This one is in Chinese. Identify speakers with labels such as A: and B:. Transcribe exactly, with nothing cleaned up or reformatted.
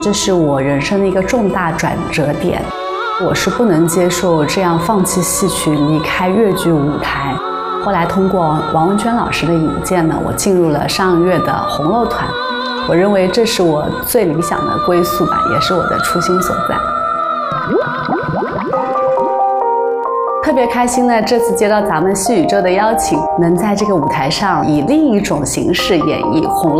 A: 这是我人生的一个重大转折点。我是不能接受这样放弃戏曲、离开粤剧舞台。后来通过王文娟老师的引荐呢，我进入了上粤的红楼团。我认为这是我最理想的归宿吧，也是我的初心所在。特别开心呢，这次接到咱们戏宇宙的邀请，能在这个舞台上以另一种形式演绎红楼